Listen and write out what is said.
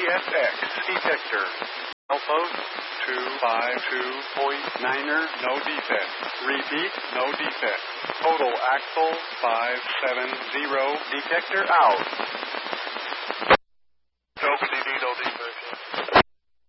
CSX detector. Alpha 252.9er, no defect. Repeat, no defect. Total axle 570, detector out.